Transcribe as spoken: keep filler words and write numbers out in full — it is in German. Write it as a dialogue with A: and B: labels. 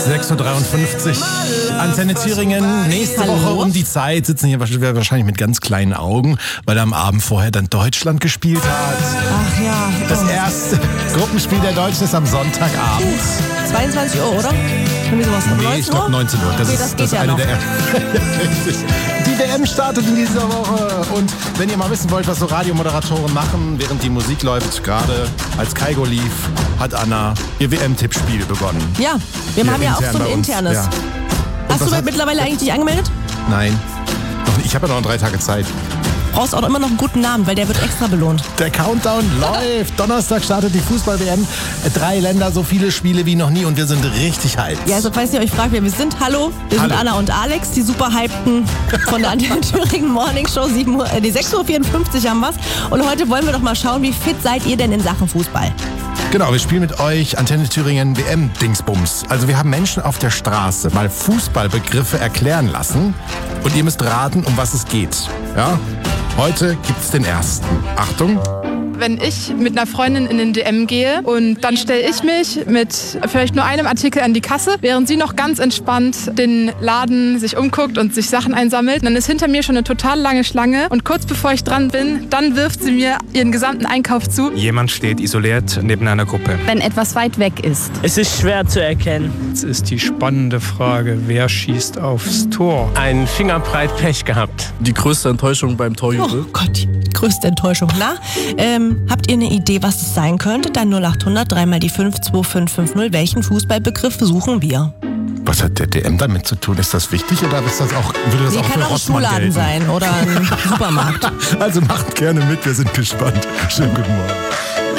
A: sechs Uhr dreiundfünfzig, Antenne Thüringen. Nächste
B: Hallo.
A: Woche um die Zeit sitzen hier wahrscheinlich mit ganz kleinen Augen, weil am Abend vorher dann Deutschland gespielt hat.
B: Ach ja.
A: Das erste Gruppenspiel der Deutschen ist am Sonntagabend.
B: zweiundzwanzig Uhr, oder? Irgendwie sowas.
A: Nee,
B: neunzehn
A: ich glaube
B: Uhr?
A: neunzehn Uhr. Das
B: Okay,
A: ist
B: das geht
A: das
B: ja
A: eine
B: noch.
A: der Richtig. Die W M startet in dieser Woche. Und wenn ihr mal wissen wollt, was so Radiomoderatoren machen, während die Musik läuft, gerade als Kaigo lief, hat Anna ihr W M-Tippspiel begonnen.
B: Ja, wir
A: Hier
B: haben ja auch
A: intern
B: so ein
A: bei uns.
B: internes.
A: Ja.
B: Hast
A: was
B: du
A: hat-
B: mittlerweile eigentlich dich angemeldet?
A: Nein. Noch nicht. Ich habe ja noch drei Tage Zeit.
B: Brauchst auch immer noch einen guten Namen, weil der wird extra belohnt.
A: Der Countdown läuft. Donnerstag startet die Fußball-W M. Drei Länder, so viele Spiele wie noch nie und wir sind richtig heiß.
B: Ja, also falls ihr euch fragt, wer wir sind, hallo, wir
A: Hallo.
B: sind Anna und Alex, die super hypten von der Antenne Thüringen Morning Show, sieben Uhr, äh, die sechs Uhr vierundfünfzig haben wir's. Und heute wollen wir doch mal schauen, wie fit seid ihr denn in Sachen Fußball?
A: Genau, wir spielen mit euch Antenne Thüringen W M-Dingsbums. Also wir haben Menschen auf der Straße mal Fußballbegriffe erklären lassen und ihr müsst raten, um was es geht. Ja? Heute gibt's den ersten. Achtung.
C: Wenn ich mit einer Freundin in den D M gehe und dann stelle ich mich mit vielleicht nur einem Artikel an die Kasse, während sie noch ganz entspannt den Laden sich umguckt und sich Sachen einsammelt, dann ist hinter mir schon eine total lange Schlange und kurz bevor ich dran bin, dann wirft sie mir ihren gesamten Einkauf zu.
D: Jemand steht isoliert neben einer Gruppe.
E: Wenn etwas weit weg ist.
F: Es ist schwer zu erkennen.
G: Jetzt ist die spannende Frage, wer schießt aufs Tor?
F: Ein Fingerbreit Pech gehabt.
H: Die größte Enttäuschung beim Torjubel.
B: Oh Gott, die größte Enttäuschung. Na, ähm, habt ihr eine Idee, was es sein könnte? Dann null acht hundert, dreimal die fünf, zwei fünf fünf null. Welchen Fußballbegriff suchen wir?
A: Was hat der D M damit zu tun? Ist das wichtig oder ist das auch, würde das
B: Nee,
A: auch
B: kann
A: für
B: auch ein
A: Rossmann
B: Schuhladen
A: gelten?
B: sein oder ein Supermarkt.
A: Also macht gerne mit, wir sind gespannt. Schönen guten Morgen.